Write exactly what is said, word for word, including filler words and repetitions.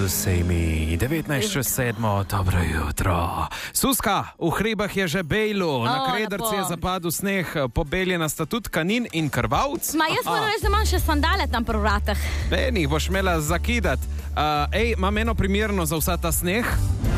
z vsemi. devetnajst čez sedmo, dobro jutro. Suska, v hribah je že bejlo, na krederci je zapadel sneh, pobeljena sta tudi kanin in krvavc. Ma jaz moram reči, da imam še sandale tam pri vratah. Ben jih boš imela zakidat. Uh, ej, imam eno primerno za vsa ta sneh.